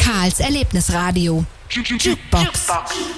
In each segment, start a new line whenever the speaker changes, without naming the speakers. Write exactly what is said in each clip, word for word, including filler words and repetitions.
Karls Erlebnisradio. Jukebox.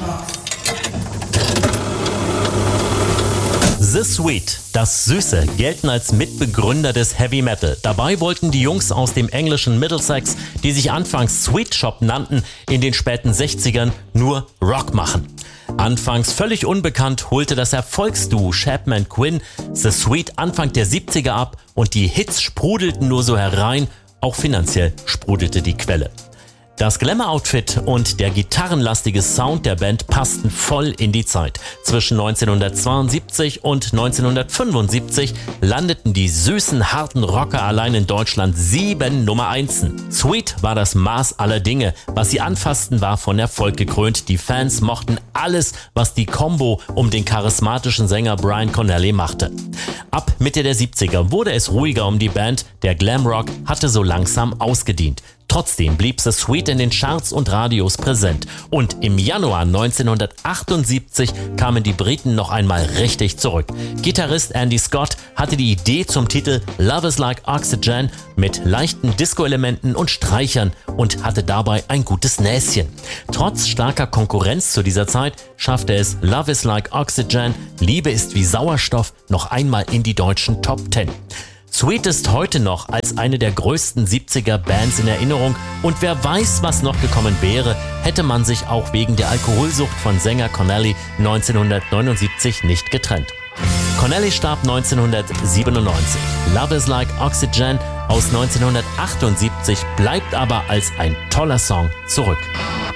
The Sweet, das Süße, gelten als Mitbegründer des Heavy Metal. Dabei wollten die Jungs aus dem englischen Middlesex, die sich anfangs Sweet Shop nannten, in den späten sechzigern nur Rock machen. Anfangs völlig unbekannt holte das Erfolgsduo Chapman Quinn The Sweet Anfang der siebziger ab und die Hits sprudelten nur so herein, auch finanziell sprudelte die Quelle. Das Glamour-Outfit und der gitarrenlastige Sound der Band passten voll in die Zeit. Zwischen neunzehnhundertzweiundsiebzig und neunzehnhundertfünfundsiebzig landeten die süßen, harten Rocker allein in Deutschland sieben Nummer Einsen. Sweet war das Maß aller Dinge. Was sie anfassten, war von Erfolg gekrönt. Die Fans mochten alles, was die Combo um den charismatischen Sänger Brian Connelly machte. Ab Mitte der siebziger wurde es ruhiger um die Band. Der Glamrock hatte so langsam ausgedient. Trotzdem blieb The Sweet in den Charts und Radios präsent. Und im Januar neunzehnhundertachtundsiebzig kamen die Briten noch einmal richtig zurück. Gitarrist Andy Scott hatte die Idee zum Titel Love is Like Oxygen mit leichten Disco-Elementen und Streichern und hatte dabei ein gutes Näschen. Trotz starker Konkurrenz zu dieser Zeit schaffte es Love is Like Oxygen, Liebe ist wie Sauerstoff, noch einmal in die deutschen Top Ten. Sweet ist heute noch als eine der größten siebziger Bands in Erinnerung und wer weiß, was noch gekommen wäre, hätte man sich auch wegen der Alkoholsucht von Sänger Connelly neunzehnhundertneunundsiebzig nicht getrennt. Connelly starb neunzehnhundertsiebenundneunzig. Love is Like Oxygen aus neunzehnhundertachtundsiebzig bleibt aber als ein toller Song zurück.